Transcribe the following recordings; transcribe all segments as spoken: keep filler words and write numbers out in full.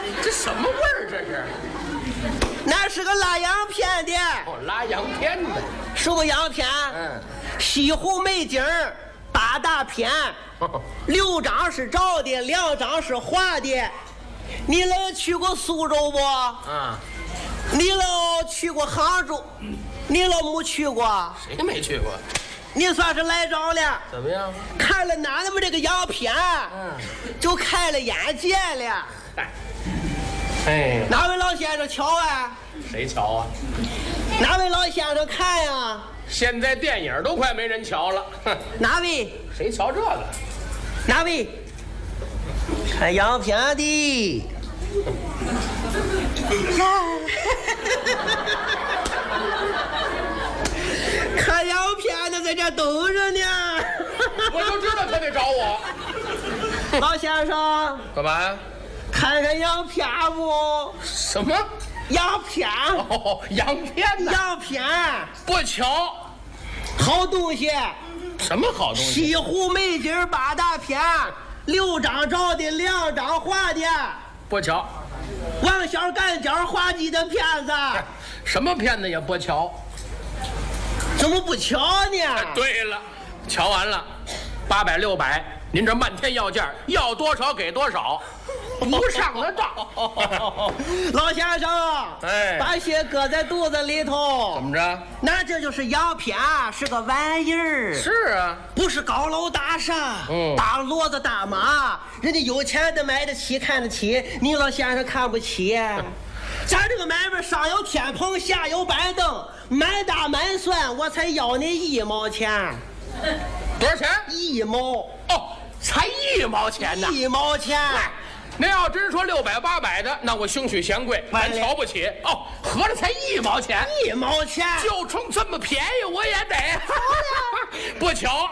这什么味儿？这是？ 那是个拉洋片的。 哦，拉洋片的。 是个洋片。 嗯。 西湖美景八大片，六张是照的，两张是画的。你老去过苏州不？ 啊。 你老去过杭州？你老没去过？ 谁没去过？ 你算是来着了。 怎么样？ 看了俺们这个洋片，嗯，就开了眼界了。 哎， 哪位老先生瞧啊？ 谁瞧啊？ 哪位老先生看呀、啊？ 现在电影都快没人瞧了。 哪位？ 谁瞧这个？ 哪位？看洋片的。看洋片的在这等着呢。 我就知道他得找我。 老先生， 干嘛呀？ 看看洋片不？ 什么？ 洋片？ 哦，洋片呢？ 洋片不瞧， 好东西。 什么好东西？ 西湖美景八大片，六张照的，两张画的。 不瞧。 王小干角滑稽的片子。 什么片子也不瞧。 怎么不瞧呢？ 哎、对了，瞧完了，八百六百，您这漫天要价，要多少给多少，不上了当。 老先生，哎，把血搁在肚子里头。 怎么着？ 那这就是洋片，是个玩意儿。 是啊， 不是高楼大厦， 嗯， 大骡子大马，人家有钱的买得起看得起，你老先生看不起。咱这个买卖上有天棚，下有板凳，满打满算我才要你一毛钱。 多少钱？ 一毛。 哦，才一毛钱呢。 一毛钱。 您要真说六百八百的，那我兴许嫌贵，咱瞧不起。哦，合着才一毛钱。 一毛钱。 就冲这么便宜，我也得。不瞧。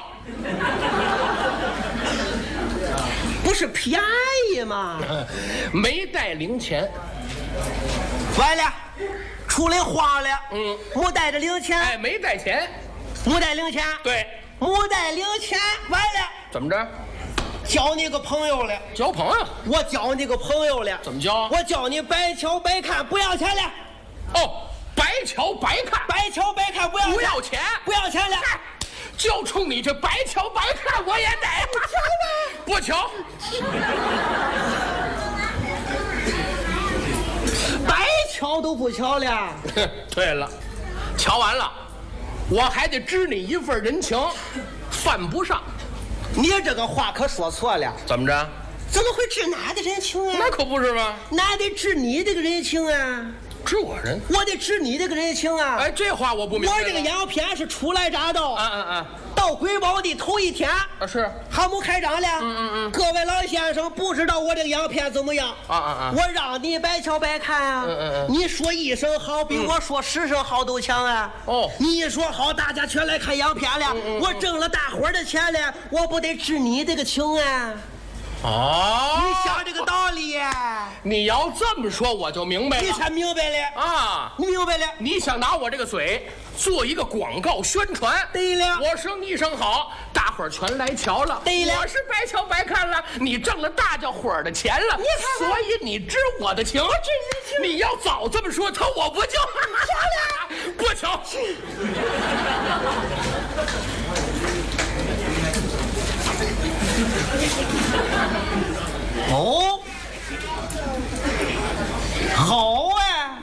不是便宜吗？ 没带零钱。 完了，出来慌了。 嗯， 没带着零钱。 哎，没带钱， 没带零钱。 对， 没带零钱。完了， 怎么着？ 交你个朋友了。 交朋友？ 我交你个朋友了。 怎么交？ 我教你白瞧白看，不要钱了。 哦，白瞧白看， 白瞧白看，不要不要钱， 不要钱了。 就冲你这白瞧白看，我也得。不瞧。 白瞧都不瞧了。 对了，瞧完了，我还得支你一份人情，犯不上。 你这个话可说错了。 怎么着？ 怎么会支哪的人情啊？ 那可不是吗？ 哪得支你这个人情啊？ 支我人？ 我得支你这个人情啊！ 哎，这话我不明白。 我这个洋片是初来乍到， 啊啊啊！ 到瑰宝的头一天啊，是还没开张了。 嗯嗯嗯。 各位老先生不知道我这个洋片怎么样？ 啊啊啊！ 我让你白瞧白看啊！ 嗯嗯嗯。 你说一声好，比我说十声好都强啊！ 哦， 你一说好，大家全来看洋片了。 嗯嗯。 我挣了大伙儿的钱了，我不得治你这个情啊！ 哦， 你想这个道理呀？ 你要这么说，我就明白了。 你才明白了啊！ 你明白了？ 你想拿我这个嘴做一个广告宣传？ 对了， 我声一声好，大伙儿全来瞧了。 对了， 我是白瞧白看了，你挣了大家伙儿的钱了。 你看看， 所以你知我的情， 我知你情。 你要早这么说，他我不就瞧了？不瞧。 哦，好啊！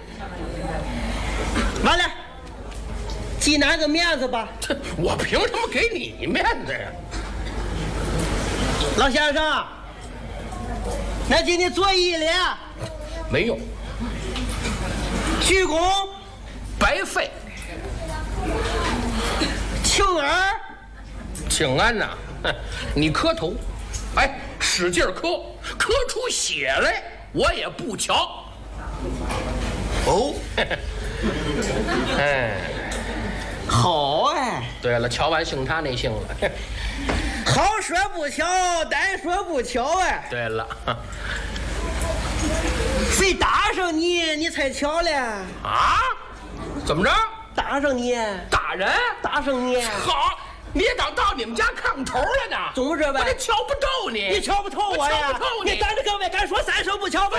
完了，记哪个面子吧？ 我凭什么给你面子呀？ 老先生，那今天做一礼， 没用， 鞠躬， 白费。 请安， 请安呐！你磕头，哎，使劲磕，磕出血来，我也不瞧。 哦， 哎， 好哎。 对了，瞧完姓他那姓了。 好说不瞧，单说不瞧哎。 对了， 非打上你，你才瞧了啊？怎么着？ 打上你？ 打人？ 打上你？ 好，你等到你们家炕头了呢？ 总是呗， 我这瞧不透你， 你瞧不透我呀？ 瞧不透你， 你咱这各位敢说三声不瞧吧？